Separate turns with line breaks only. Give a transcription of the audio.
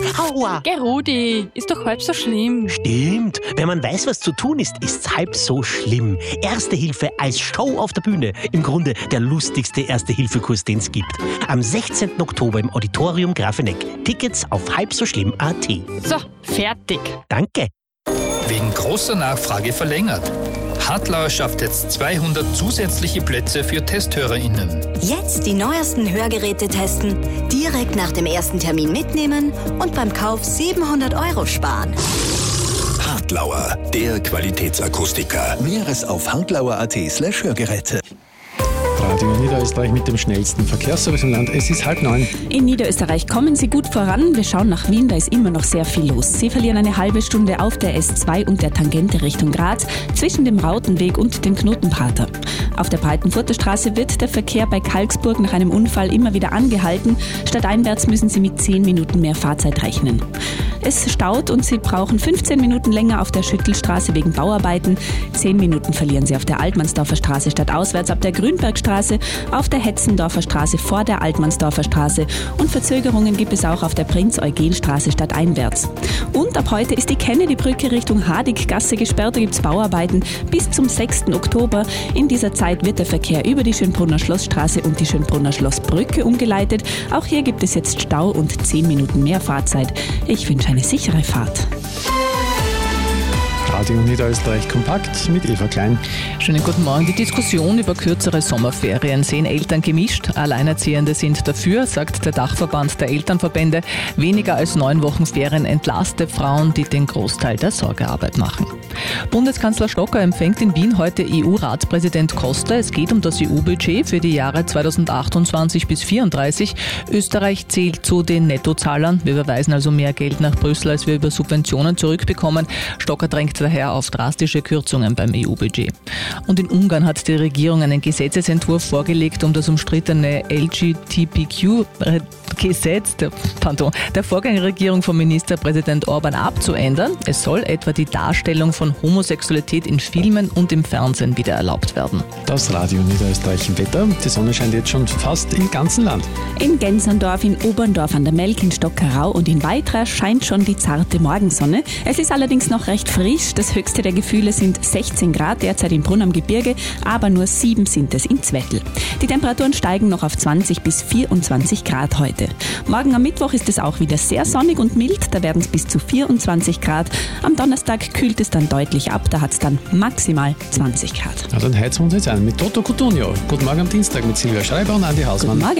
Aua!
Geh, Rudi, ist doch halb so schlimm.
Stimmt. Wenn man weiß, was zu tun ist, ist's halb so schlimm. Erste Hilfe als Show auf der Bühne. Im Grunde der lustigste Erste-Hilfe-Kurs, den es gibt. Am 16. Oktober im Auditorium Grafeneck. Tickets auf halbsoschlimm.at.
So, fertig.
Danke.
Wegen großer Nachfrage verlängert. Hartlauer schafft jetzt 200 zusätzliche Plätze für TesthörerInnen.
Jetzt die neuesten Hörgeräte testen, direkt nach dem ersten Termin mitnehmen und beim Kauf 700 € sparen.
Hartlauer, der Qualitätsakustiker. Mehres auf hartlauer.at/Hörgeräte.
Radio Niederösterreich mit dem schnellsten Verkehrsservice im Land. Es ist 8:30.
In Niederösterreich kommen Sie gut voran. Wir schauen nach Wien, da ist immer noch sehr viel los. Sie verlieren eine halbe Stunde auf der S2 und der Tangente Richtung Graz zwischen dem Rautenweg und dem Knotenprater. Auf der Breitenfurter Straße wird der Verkehr bei Kalksburg nach einem Unfall immer wieder angehalten. Stadteinwärts müssen Sie mit 10 Minuten mehr Fahrzeit rechnen. Es staut und Sie brauchen 15 Minuten länger auf der Schüttelstraße wegen Bauarbeiten. 10 Minuten verlieren Sie auf der Altmannsdorfer Straße stadtauswärts, ab der Grünbergstraße, auf der Hetzendorfer Straße vor der Altmannsdorfer Straße und Verzögerungen gibt es auch auf der Prinz-Eugen-Straße stadteinwärts. Und ab heute ist die Kennedy-Brücke Richtung Hadiggasse gesperrt, da gibt es Bauarbeiten bis zum 6. Oktober. In dieser Zeit wird der Verkehr über die Schönbrunner Schlossstraße und die Schönbrunner Schlossbrücke umgeleitet. Auch hier gibt es jetzt Stau und 10 Minuten mehr Fahrzeit. Ich wünsche eine sichere Fahrt.
Radio Niederösterreich kompakt mit Eva Klein.
Schönen guten Morgen. Die Diskussion über kürzere Sommerferien sehen Eltern gemischt. Alleinerziehende sind dafür, sagt der Dachverband der Elternverbände. Weniger als 9 Wochen Ferien entlastet Frauen, die den Großteil der Sorgearbeit machen. Bundeskanzler Stocker empfängt in Wien heute EU-Ratspräsident Costa. Es geht um das EU-Budget für die Jahre 2028 bis 2034. Österreich zählt zu den Nettozahlern. Wir überweisen also mehr Geld nach Brüssel, als wir über Subventionen zurückbekommen. Stocker drängt daher auf drastische Kürzungen beim EU-Budget. Und in Ungarn hat die Regierung einen Gesetzesentwurf vorgelegt, um das umstrittene LGBTQ-Gesetz der Vorgängerregierung von Ministerpräsident Orban abzuändern. Es soll etwa die Darstellung von Homosexualität in Filmen und im Fernsehen wieder erlaubt werden.
Das Radio Niederösterreich Wetter. Die Sonne scheint jetzt schon fast im ganzen Land.
In Genserndorf, in Oberndorf an der Melk, in Stockerau und in Weitra scheint schon die zarte Morgensonne. Es ist allerdings noch recht frisch. Das höchste der Gefühle sind 16 Grad derzeit im Brunn am Gebirge, aber nur 7 sind es in Zwettl. Die Temperaturen steigen noch auf 20 bis 24 Grad heute. Morgen am Mittwoch ist es auch wieder sehr sonnig und mild, da werden es bis zu 24 Grad. Am Donnerstag kühlt es dann deutlich ab, da hat es dann maximal 20 Grad.
Ja, dann heizen wir uns jetzt ein mit Toto Cutugno. Guten Morgen am Dienstag mit Silvia Schreiber und Andi Hausmann.
Guten Morgen.